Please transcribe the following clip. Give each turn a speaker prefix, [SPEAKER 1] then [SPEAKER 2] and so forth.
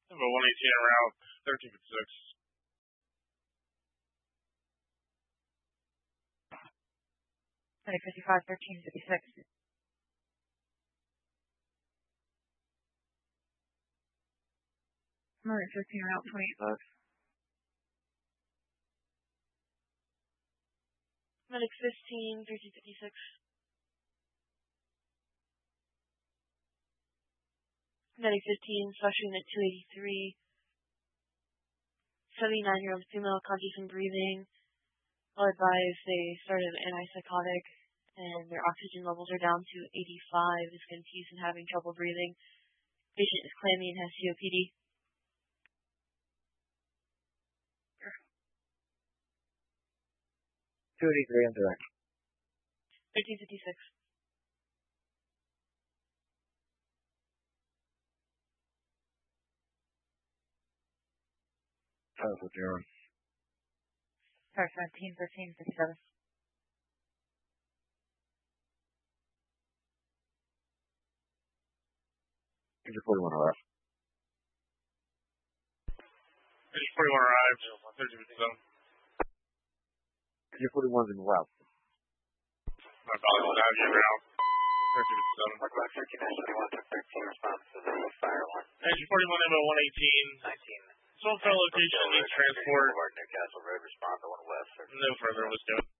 [SPEAKER 1] About 118 en route, 1356.
[SPEAKER 2] Medic 55, 1356. Medic 15 route, 28 bucks.
[SPEAKER 3] Medic 15, 1356. Medic 15, slash unit 283. 79-year-old female, conscious and breathing. Well advised, they started an antipsychotic, and their oxygen levels are down to 85, is confused and having trouble breathing. Patient is clammy and has COPD.
[SPEAKER 4] Sure. 283 on direct.
[SPEAKER 3] 1356.
[SPEAKER 4] Powerful, Jeremy.
[SPEAKER 2] Sorry, 17, 1357.
[SPEAKER 4] Engine 41 arrived.
[SPEAKER 1] Engine 41 arrived, 1357.
[SPEAKER 4] Engine 41's in route.
[SPEAKER 1] My apologies, out en route, 1357.
[SPEAKER 5] Mark 13, 13 response to the fire alarm.
[SPEAKER 1] Engine 41 MO 118.
[SPEAKER 5] 19.
[SPEAKER 1] Soul fell location needs transport.
[SPEAKER 5] Newcastle Road response, I went west.
[SPEAKER 1] No further was given.